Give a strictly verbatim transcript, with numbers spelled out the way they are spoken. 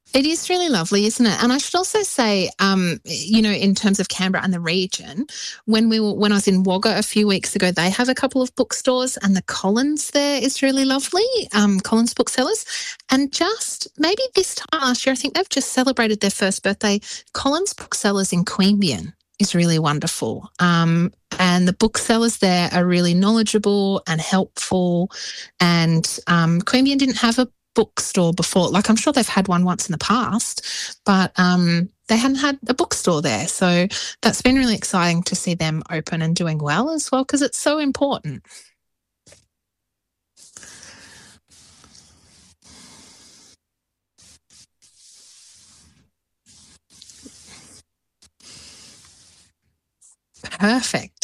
It is really lovely, isn't it? And I should also say, um, you know, in terms of Canberra and the region, when we were, when I was in Wagga a few weeks ago, they have a couple of bookstores, and the Collins there is really lovely. Um, Collins Booksellers, and just maybe this time last year, I think they've just celebrated their first birthday. Collins Booksellers in Queanbeyan is really wonderful. Um, and the booksellers there are really knowledgeable and helpful. And um, Queanbeyan didn't have a bookstore before. Like, I'm sure they've had one once in the past, but um, they hadn't had a bookstore there. So that's been really exciting to see them open and doing well as well, because it's so important. Perfect.